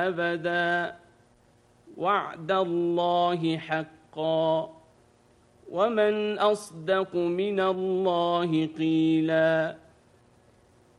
أبدا وعد الله حقا ومن أصدق من الله قيلا